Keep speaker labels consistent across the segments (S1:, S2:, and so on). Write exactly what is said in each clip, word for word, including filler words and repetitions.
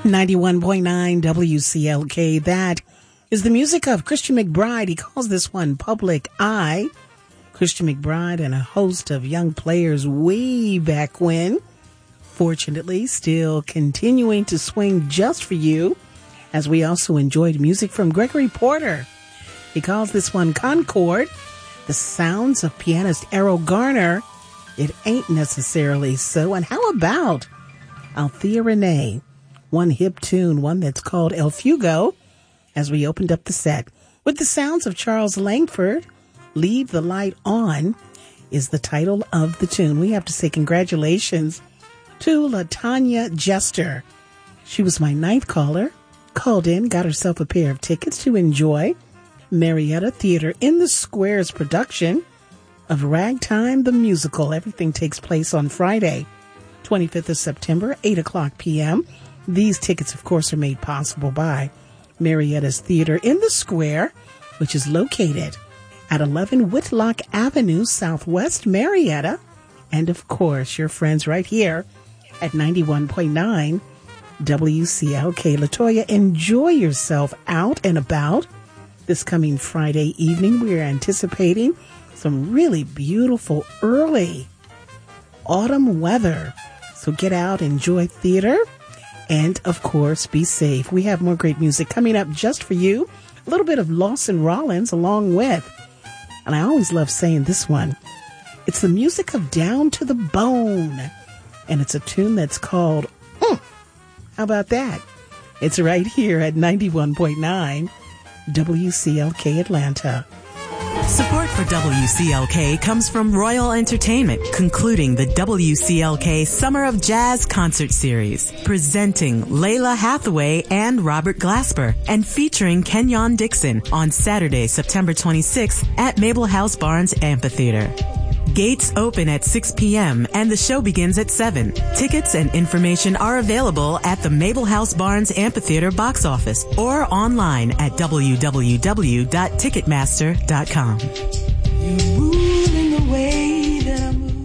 S1: ninety-one point nine W C L K. That is the music of Christian McBride. He calls this one Public Eye. Christian McBride and a host of young players way back when. Fortunately, still continuing to swing just for you, as we also enjoyed music from Gregory Porter. He calls this one Concord. The sounds of pianist Errol Garner. It ain't necessarily so. And how about Althea Renee? One hip tune, one that's called El Fugo, as we opened up the set with the sounds of Charles Langford. Leave the Light On is the title of the tune. We have to say congratulations to LaTanya Jester. She was my ninth caller, called in, got herself a pair of tickets to enjoy Marietta Theater in the Square's production of Ragtime the Musical. Everything takes place on Friday, twenty-fifth of September, eight o'clock p.m. These tickets, of course, are made possible by Marietta's Theater in the Square, which is located at eleven Whitlock Avenue, Southwest Marietta. And, of course, your friends right here at ninety-one point nine W C L K. LaToya, enjoy yourself out and about this coming Friday evening. We are anticipating some really beautiful early autumn weather. So get out, enjoy theater, and, of course, be safe. We have more great music coming up just for you. A little bit of Lawson Rollins along with, and I always love saying this one, it's the music of Down to the Bone. And it's a tune that's called, mm, how about that? It's right here at ninety-one point nine W C L K Atlanta.
S2: Support for W C L K comes from Royal Entertainment, concluding the W C L K Summer of Jazz Concert Series, presenting Layla Hathaway and Robert Glasper, and featuring Kenyon Dixon on Saturday, September twenty-sixth at Mabel House Barnes Amphitheater. Gates open at six p.m. and the show begins at seven. Tickets and information are available at the Mabel House Barnes Amphitheater box office or online at w w w dot ticketmaster dot com.
S3: You're moving the way that I move.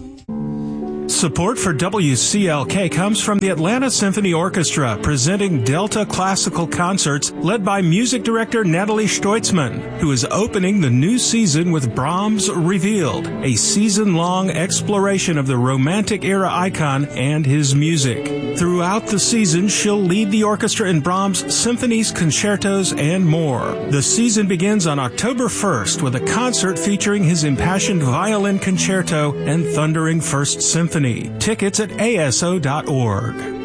S4: Support for W C L K comes from the Atlanta Symphony Orchestra, presenting Delta Classical Concerts, led by music director Natalie Stoitzman, who is opening the new season with Brahms Revealed, a season-long exploration of the Romantic era icon and his music. Throughout the season, she'll lead the orchestra in Brahms' symphonies, concertos, and more. The season begins on October first with a concert featuring his impassioned violin concerto and thundering First Symphony. Tickets at A S O dot org.